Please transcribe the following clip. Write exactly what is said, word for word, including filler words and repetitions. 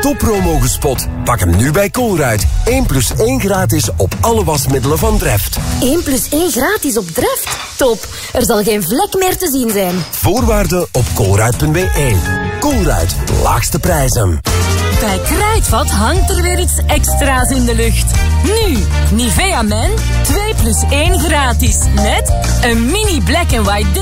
toppromo gespot. Pak hem nu bij Colruyt. één plus één gratis op alle wasmiddelen van Dreft. één plus één gratis op Dreft? Top. Er zal geen vlek meer te zien zijn. Voorwaarden op colruyt punt b e. Colruyt, laagste prijzen. Bij Kruidvat hangt er weer iets extra's in de lucht. Nu, Nivea Men, twee plus één gratis. Met een mini black and white